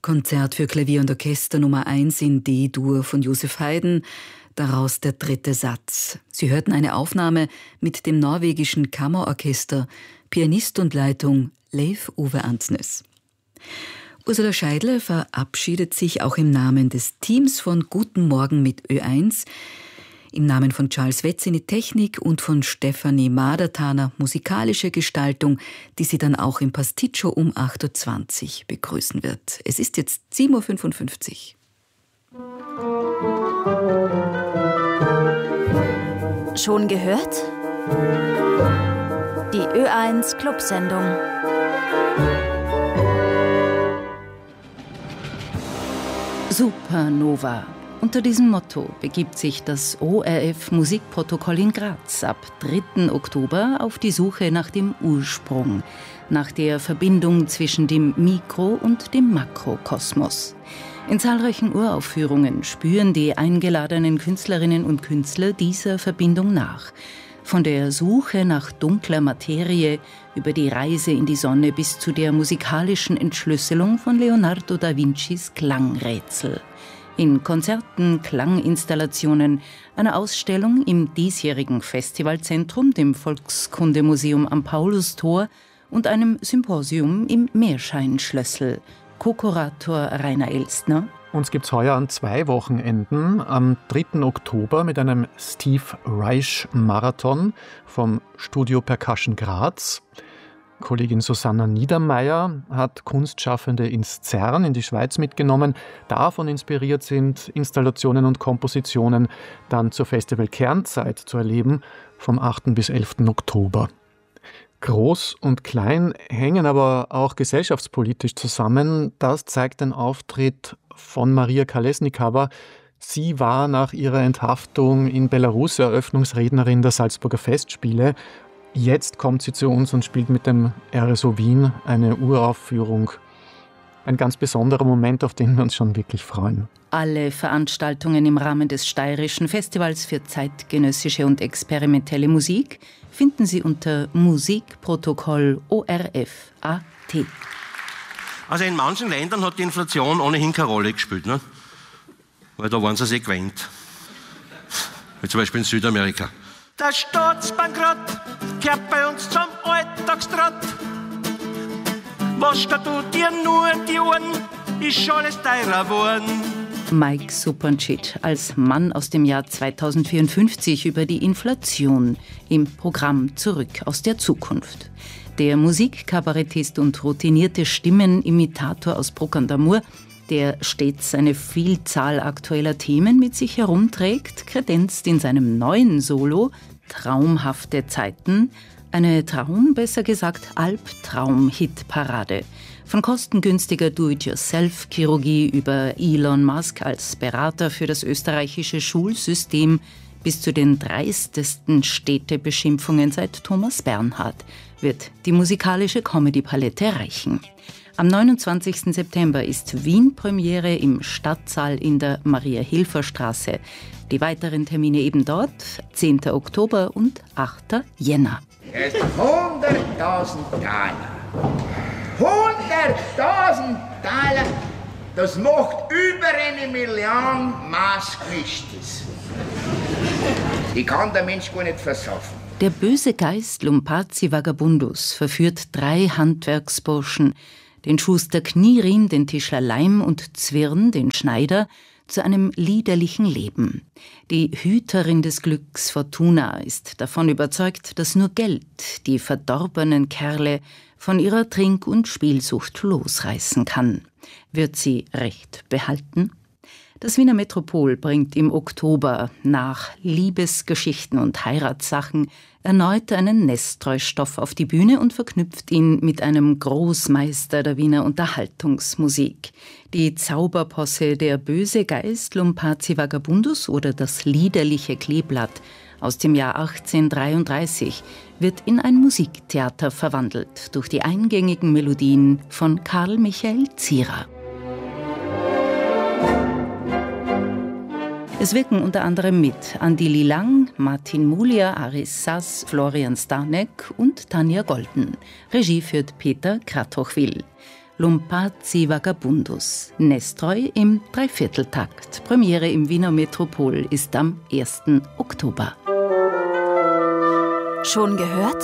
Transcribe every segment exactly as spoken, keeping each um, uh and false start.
Konzert für Klavier und Orchester Nummer eins in D-Dur von Joseph Haydn, daraus der dritte Satz. Sie hörten eine Aufnahme mit dem norwegischen Kammerorchester, Pianist und Leitung Leif Ove Andsnes. Ursula Scheidler verabschiedet sich auch im Namen des Teams von Guten Morgen mit Ö eins, im Namen von Charles Wetzini Technik und von Stefanie Madertaner musikalische Gestaltung, die sie dann auch im Pasticcio um acht Uhr zwanzig begrüßen wird. Es ist jetzt sieben Uhr fünfundfünfzig. Schon gehört? Die Ö eins Clubsendung. Supernova. Unter diesem Motto begibt sich das O R F Musikprotokoll in Graz ab dritten Oktober auf die Suche nach dem Ursprung, nach der Verbindung zwischen dem Mikro- und dem Makrokosmos. In zahlreichen Uraufführungen spüren die eingeladenen Künstlerinnen und Künstler dieser Verbindung nach. Von der Suche nach dunkler Materie über die Reise in die Sonne bis zu der musikalischen Entschlüsselung von Leonardo da Vincis Klangrätsel. In Konzerten, Klanginstallationen, einer Ausstellung im diesjährigen Festivalzentrum, dem Volkskundemuseum am Paulustor und einem Symposium im Meerscheinschlössl. Co-Kurator Rainer Elstner. Uns gibt es heuer an zwei Wochenenden. Am dritten Oktober mit einem Steve Reich Marathon vom Studio Percussion Graz. Kollegin Susanna Niedermeyer hat Kunstschaffende ins CERN in die Schweiz mitgenommen. Davon inspiriert sind Installationen und Kompositionen dann zur Festival Kernzeit zu erleben, vom achten bis elften Oktober. Groß und klein hängen aber auch gesellschaftspolitisch zusammen. Das zeigt ein Auftritt von Maria Kolesnikova. Sie war nach ihrer Enthaftung in Belarus Eröffnungsrednerin der Salzburger Festspiele. Jetzt kommt sie zu uns und spielt mit dem R S O Wien eine Uraufführung. Ein ganz besonderer Moment, auf den wir uns schon wirklich freuen. Alle Veranstaltungen im Rahmen des Steirischen Festivals für zeitgenössische und experimentelle Musik finden Sie unter Musikprotokoll O R F A T. Also in manchen Ländern hat die Inflation ohnehin keine Rolle gespielt, ne? Weil da waren sie sich gewöhnt. Wie zum Beispiel in Südamerika. Der Staatsbankrott gehört bei uns zum Alltagstrott. Wasch du dir nur die Ohren, ist alles teurer geworden. Mike Supancic als Mann aus dem Jahr zweitausendvierundfünfzig über die Inflation im Programm Zurück aus der Zukunft. Der Musikkabarettist und routinierte Stimmenimitator aus Bruck an der Mur, der stets eine Vielzahl aktueller Themen mit sich herumträgt, kredenzt in seinem neuen Solo Traumhafte Zeiten eine Traum, besser gesagt Albtraum-Hitparade. Von kostengünstiger Do-it-yourself-Chirurgie über Elon Musk als Berater für das österreichische Schulsystem bis zu den dreistesten Städtebeschimpfungen seit Thomas Bernhard wird die musikalische Comedy-Palette reichen. Am neunundzwanzigsten September ist Wien-Premiere im Stadtsaal in der Maria-Hilfer-Straße. Die weiteren Termine eben dort, zehnten Oktober und achten Jänner. Es ist hunderttausend Taler. hunderttausend Taler, das macht über eine Million Maßgemischtes. Die kann der Mensch gar nicht versaufen. Der böse Geist Lumpazzi Vagabundus verführt drei Handwerksburschen, den Schuster Knieriem, den Tischler Leim und Zwirn, den Schneider, zu einem liederlichen Leben. Die Hüterin des Glücks, Fortuna, ist davon überzeugt, dass nur Geld die verdorbenen Kerle von ihrer Trink- und Spielsucht losreißen kann. Wird sie Recht behalten? Das Wiener Metropol bringt im Oktober nach Liebesgeschichten und Heiratssachen erneut einen Nestroy-Stoff auf die Bühne und verknüpft ihn mit einem Großmeister der Wiener Unterhaltungsmusik. Die Zauberposse Der böse Geist Lumpazzi Vagabundus oder das liederliche Kleeblatt aus dem Jahr achtzehnhundertdreiunddreißig wird in ein Musiktheater verwandelt durch die eingängigen Melodien von Karl Michael Zierer. Es wirken unter anderem mit Andi Lilang, Martin Mulia, Aris Sass, Florian Stanek und Tanja Golden. Regie führt Peter Kratochwil. Lumpazzi Vagabundus. Nestreu im Dreivierteltakt. Premiere im Wiener Metropol ist am ersten Oktober. Schon gehört?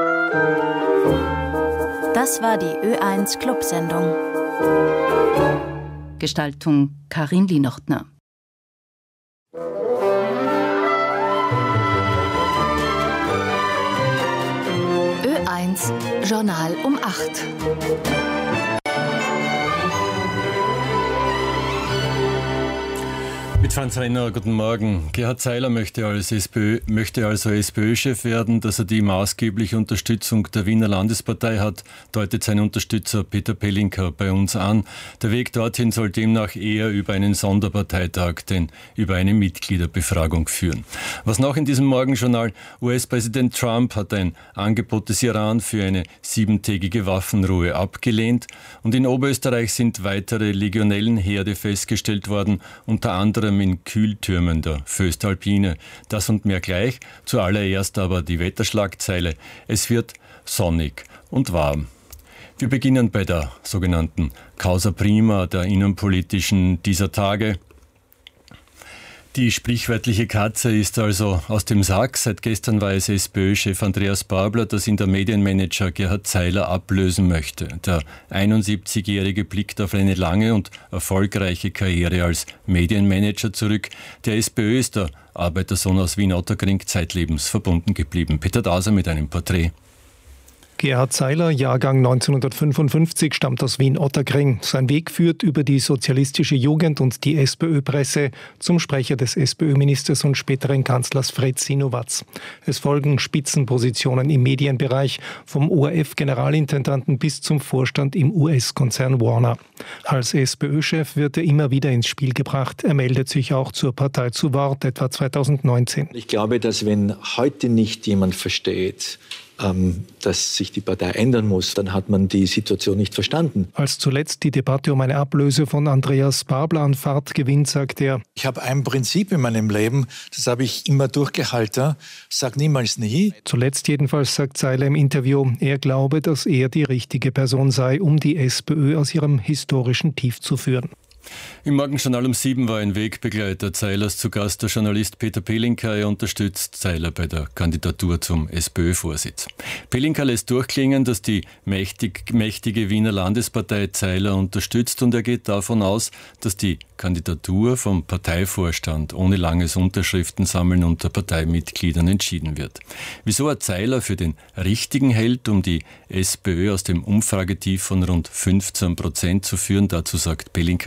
Das war die Ö eins Clubsendung. Gestaltung Karin Lienochtner. Ö eins Journal um acht. Mit Franz Renner, guten Morgen. Gerhard Seiler möchte, als SPÖ, möchte also SPÖ-Chef werden. Dass er die maßgebliche Unterstützung der Wiener Landespartei hat, deutet sein Unterstützer Peter Pelinka bei uns an. Der Weg dorthin soll demnach eher über einen Sonderparteitag, denn über eine Mitgliederbefragung führen. Was noch in diesem Morgenjournal? U S-Präsident Trump hat ein Angebot des Iran für eine siebentägige Waffenruhe abgelehnt. Und in Oberösterreich sind weitere Legionellenherde festgestellt worden, unter anderem in Kühltürmen der Föstalpine. Das und mehr gleich. Zuallererst aber die Wetterschlagzeile. Es wird sonnig und warm. Wir beginnen bei der sogenannten Causa Prima, der innenpolitischen dieser Tage. Die sprichwörtliche Katze ist also aus dem Sack. Seit gestern war es SPÖ-Chef Andreas Babler, das ihn der Medienmanager Gerhard Seiler ablösen möchte. Der einundsiebzigjährige blickt auf eine lange und erfolgreiche Karriere als Medienmanager zurück. Der SPÖ ist der Arbeitersohn aus Wien-Otterkring zeitlebens verbunden geblieben. Peter Dauser mit einem Porträt. Gerhard Seiler, Jahrgang neunzehnhundertfünfundfünfzig, stammt aus Wien-Otterkring. Sein Weg führt über die sozialistische Jugend und die SPÖ-Presse zum Sprecher des SPÖ-Ministers und späteren Kanzlers Fritz Sinowatz. Es folgen Spitzenpositionen im Medienbereich, vom O R F-Generalintendanten bis zum Vorstand im U S-Konzern Warner. Als SPÖ-Chef wird er immer wieder ins Spiel gebracht. Er meldet sich auch zur Partei zu Wort, etwa zweitausendneunzehn. Ich glaube, dass wenn heute nicht jemand versteht, dass sich die Partei ändern muss, dann hat man die Situation nicht verstanden. Als zuletzt die Debatte um eine Ablöse von Andreas Babler an Fahrt gewinnt, sagt er: Ich habe ein Prinzip in meinem Leben, das habe ich immer durchgehalten, sag niemals nie. Zuletzt jedenfalls sagt Seiler im Interview, er glaube, dass er die richtige Person sei, um die SPÖ aus ihrem historischen Tief zu führen. Im Morgenjournal um sieben war ein Wegbegleiter Seilers zu Gast, der Journalist Peter Pelinka. Er unterstützt Seiler bei der Kandidatur zum SPÖ-Vorsitz. Pelinka lässt durchklingen, dass die mächtig, mächtige Wiener Landespartei Seiler unterstützt, und er geht davon aus, dass die Kandidatur vom Parteivorstand ohne langes Unterschriftensammeln unter Parteimitgliedern entschieden wird. Wieso er Seiler für den Richtigen hält, um die SPÖ aus dem Umfragetief von rund fünfzehn Prozent zu führen, dazu sagt Pelinka: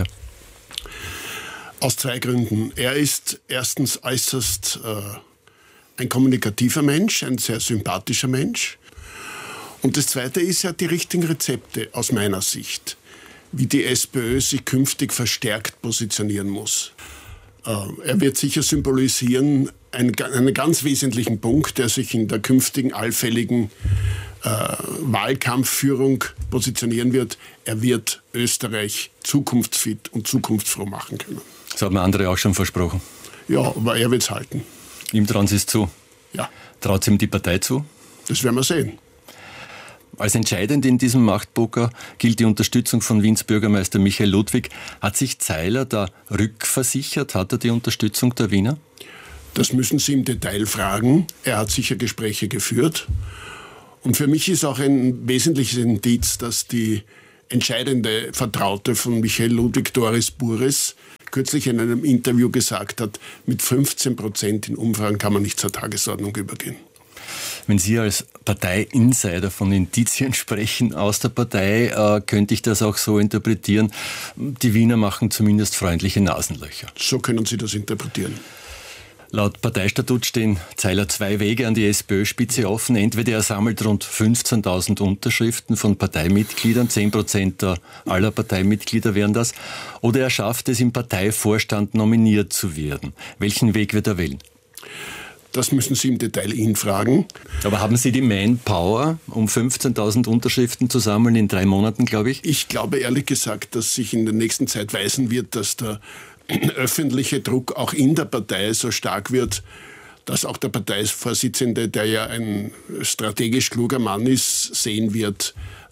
Aus zwei Gründen. Er ist erstens äußerst äh, ein kommunikativer Mensch, ein sehr sympathischer Mensch. Und das Zweite ist, er hat die richtigen Rezepte aus meiner Sicht, wie die SPÖ sich künftig verstärkt positionieren muss. Äh, er wird sicher symbolisieren einen, einen ganz wesentlichen Punkt, der sich in der künftigen allfälligen äh, Wahlkampfführung positionieren wird. Er wird Österreich zukunftsfit und zukunftsfroh machen können. Das haben andere auch schon versprochen. Ja, aber er wird es halten. Ihm trauen Sie es zu? Ja. Traut ihm die Partei zu? Das werden wir sehen. Als entscheidend in diesem Machtpoker gilt die Unterstützung von Wiens Bürgermeister Michael Ludwig. Hat sich Seiler da rückversichert? Hat er die Unterstützung der Wiener? Das müssen Sie im Detail fragen. Er hat sicher Gespräche geführt. Und für mich ist auch ein wesentliches Indiz, dass die entscheidende Vertraute von Michael Ludwig, Doris Bures, kürzlich in einem Interview gesagt hat, mit fünfzehn Prozent in Umfragen kann man nicht zur Tagesordnung übergehen. Wenn Sie als Partei-Insider von Indizien sprechen aus der Partei, äh, könnte ich das auch so interpretieren, die Wiener machen zumindest freundliche Nasenlöcher. So können Sie das interpretieren. Laut Parteistatut stehen Seiler zwei Wege an die SPÖ-Spitze offen. Entweder er sammelt rund fünfzehntausend Unterschriften von Parteimitgliedern, zehn Prozent aller Parteimitglieder wären das, oder er schafft es, im Parteivorstand nominiert zu werden. Welchen Weg wird er wählen? Das müssen Sie im Detail ihn fragen. Aber haben Sie die Manpower, um fünfzehntausend Unterschriften zu sammeln in drei Monaten, glaube ich? Ich glaube ehrlich gesagt, dass sich in der nächsten Zeit weisen wird, dass der öffentliche Druck auch in der Partei so stark wird, dass auch der Parteivorsitzende, der ja ein strategisch kluger Mann ist, sehen wird,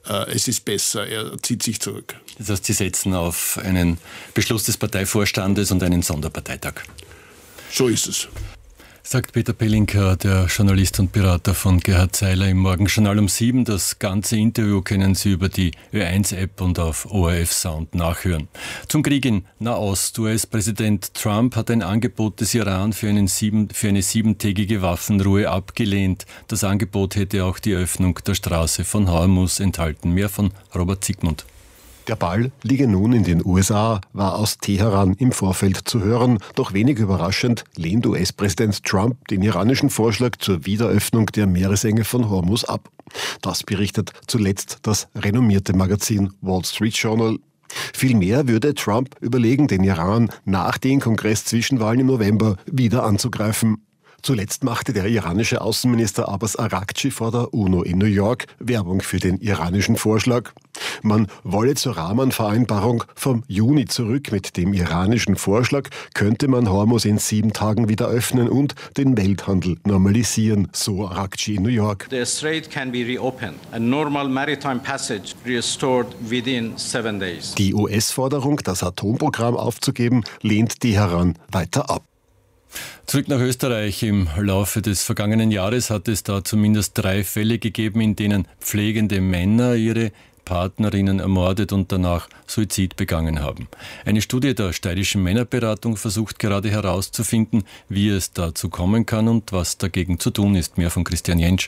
äh, es ist besser, er zieht sich zurück. Das heißt, Sie setzen auf einen Beschluss des Parteivorstandes und einen Sonderparteitag. So ist es. Sagt Peter Pelinka, der Journalist und Berater von Gerhard Zeiler im Morgenjournal um sieben. Das ganze Interview können Sie über die Ö eins App und auf O R F Sound nachhören. Zum Krieg in Nahost. U S-Präsident Trump hat ein Angebot des Iran für, einen sieben, für eine siebentägige Waffenruhe abgelehnt. Das Angebot hätte auch die Öffnung der Straße von Hormuz enthalten. Mehr von Robert Ziegmund. Der Ball liege nun in den U S A, war aus Teheran im Vorfeld zu hören. Doch wenig überraschend lehnt U S-Präsident Trump den iranischen Vorschlag zur Wiederöffnung der Meeresenge von Hormuz ab. Das berichtet zuletzt das renommierte Magazin Wall Street Journal. Vielmehr würde Trump überlegen, den Iran nach den Kongress-Zwischenwahlen im November wieder anzugreifen. Zuletzt machte der iranische Außenminister Abbas Araghchi vor der UNO in New York Werbung für den iranischen Vorschlag. Man wolle zur Rahmenvereinbarung vom Juni zurück. Mit dem iranischen Vorschlag könnte man Hormuz in sieben Tagen wieder öffnen und den Welthandel normalisieren, so Araghchi in New York. The strait can be reopened and normal maritime passage restored within seven days. Die U S-Forderung, das Atomprogramm aufzugeben, lehnt Teheran weiter ab. Zurück nach Österreich. Im Laufe des vergangenen Jahres hat es da zumindest drei Fälle gegeben, in denen pflegende Männer ihre Partnerinnen ermordet und danach Suizid begangen haben. Eine Studie der Steirischen Männerberatung versucht gerade herauszufinden, wie es dazu kommen kann und was dagegen zu tun ist. Mehr von Christian Jentsch.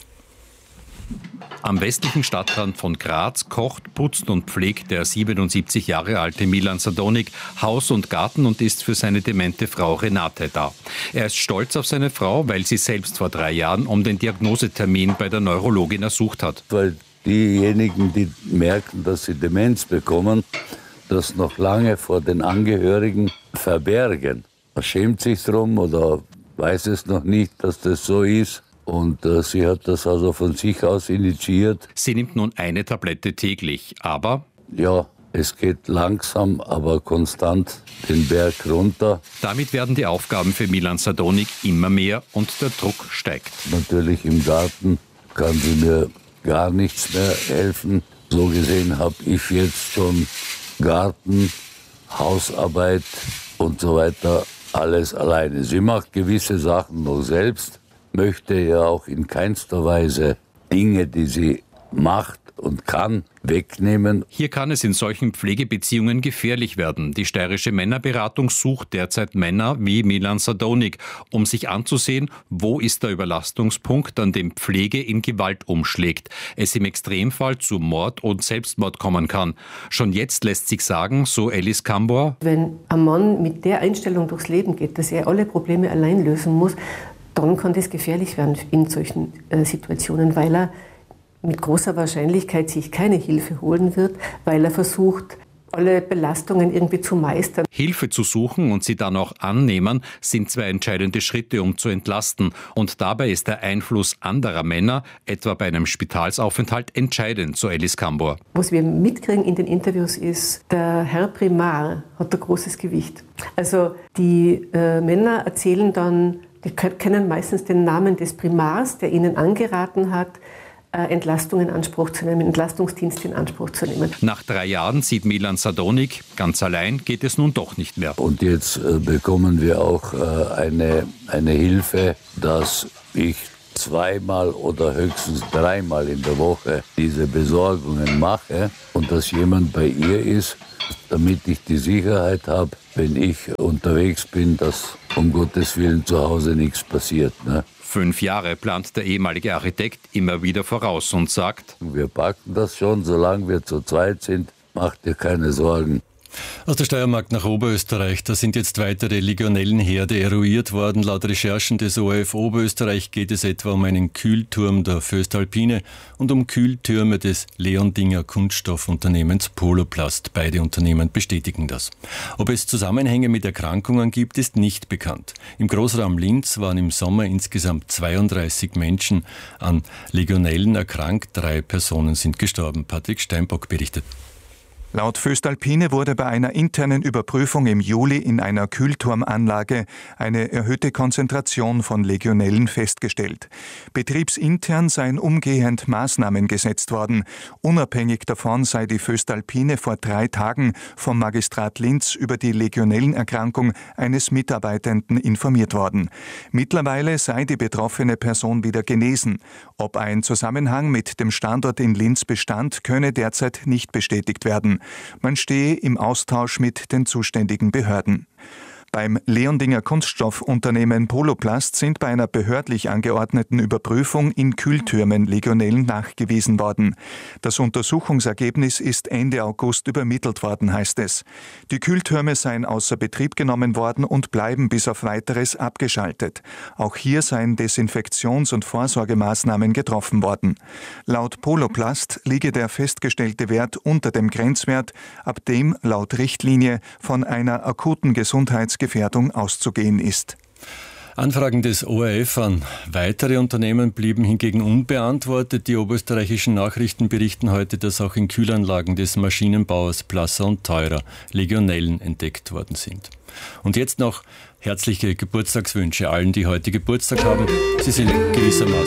Am westlichen Stadtrand von Graz kocht, putzt und pflegt der siebenundsiebzig Jahre alte Milan Sadonik Haus und Garten und ist für seine demente Frau Renate da. Er ist stolz auf seine Frau, weil sie selbst vor drei Jahren um den Diagnosetermin bei der Neurologin ersucht hat. Weil diejenigen, die merken, dass sie Demenz bekommen, das noch lange vor den Angehörigen verbergen. Man schämt sich drum oder weiß es noch nicht, dass das so ist. Und äh, sie hat das also von sich aus initiiert. Sie nimmt nun eine Tablette täglich, aber... Ja, es geht langsam, aber konstant den Berg runter. Damit werden die Aufgaben für Milan Sadonik immer mehr und der Druck steigt. Natürlich im Garten kann sie mir gar nichts mehr helfen. So gesehen habe ich jetzt schon Garten, Hausarbeit und so weiter alles alleine. Sie macht gewisse Sachen noch selbst. Möchte ja auch in keinster Weise Dinge, die sie macht und kann, wegnehmen. Hier kann es in solchen Pflegebeziehungen gefährlich werden. Die Steirische Männerberatung sucht derzeit Männer wie Milan Sadonik, um sich anzusehen, wo ist der Überlastungspunkt, an dem Pflege in Gewalt umschlägt, es im Extremfall zu Mord und Selbstmord kommen kann. Schon jetzt lässt sich sagen, so Alice Kambor, wenn ein Mann mit der Einstellung durchs Leben geht, dass er alle Probleme allein lösen muss, dann kann das gefährlich werden in solchen äh, Situationen, weil er mit großer Wahrscheinlichkeit sich keine Hilfe holen wird, weil er versucht, alle Belastungen irgendwie zu meistern. Hilfe zu suchen und sie dann auch annehmen, sind zwei entscheidende Schritte, um zu entlasten. Und dabei ist der Einfluss anderer Männer, etwa bei einem Spitalsaufenthalt, entscheidend, so Alice Kambor. Was wir mitkriegen in den Interviews ist, der Herr Primar hat ein großes Gewicht. Also die äh, Männer erzählen dann, die kennen meistens den Namen des Primars, der ihnen angeraten hat, Entlastung in Anspruch zu nehmen, Entlastungsdienst in Anspruch zu nehmen. Nach drei Jahren sieht Milan Sadonik, ganz allein geht es nun doch nicht mehr. Und jetzt äh, bekommen wir auch äh, eine, eine Hilfe, dass ich zweimal oder höchstens dreimal in der Woche diese Besorgungen mache und dass jemand bei ihr ist, damit ich die Sicherheit habe, wenn ich unterwegs bin, dass um Gottes Willen zu Hause nichts passiert. Ne? Fünf Jahre plant der ehemalige Architekt immer wieder voraus und sagt: Wir packen das schon, solange wir zu zweit sind, macht dir keine Sorgen. Aus der Steiermark nach Oberösterreich, da sind jetzt weitere Legionellenherde eruiert worden. Laut Recherchen des O R F Oberösterreich geht es etwa um einen Kühlturm der Voestalpine und um Kühltürme des Leondinger Kunststoffunternehmens Poloplast. Beide Unternehmen bestätigen das. Ob es Zusammenhänge mit Erkrankungen gibt, ist nicht bekannt. Im Großraum Linz waren im Sommer insgesamt zweiunddreißig Menschen an Legionellen erkrankt. Drei Personen sind gestorben. Patrick Steinbock berichtet. Laut voestalpine wurde bei einer internen Überprüfung im Juli in einer Kühlturmanlage eine erhöhte Konzentration von Legionellen festgestellt. Betriebsintern seien umgehend Maßnahmen gesetzt worden. Unabhängig davon sei die voestalpine vor drei Tagen vom Magistrat Linz über die Legionellenerkrankung eines Mitarbeitenden informiert worden. Mittlerweile sei die betroffene Person wieder genesen. Ob ein Zusammenhang mit dem Standort in Linz bestand, könne derzeit nicht bestätigt werden. Man stehe im Austausch mit den zuständigen Behörden. Beim Leondinger Kunststoffunternehmen Poloplast sind bei einer behördlich angeordneten Überprüfung in Kühltürmen Legionellen nachgewiesen worden. Das Untersuchungsergebnis ist Ende August übermittelt worden, heißt es. Die Kühltürme seien außer Betrieb genommen worden und bleiben bis auf Weiteres abgeschaltet. Auch hier seien Desinfektions- und Vorsorgemaßnahmen getroffen worden. Laut Poloplast liege der festgestellte Wert unter dem Grenzwert, ab dem laut Richtlinie von einer akuten Gesundheitsgefährdung Gefährdung auszugehen ist. Anfragen des O R F an weitere Unternehmen blieben hingegen unbeantwortet. Die oberösterreichischen Nachrichten berichten heute, dass auch in Kühlanlagen des Maschinenbauers Plasser und Theurer Legionellen entdeckt worden sind. Und jetzt noch herzliche Geburtstagswünsche allen, die heute Geburtstag haben. Sie sind gewissermaßen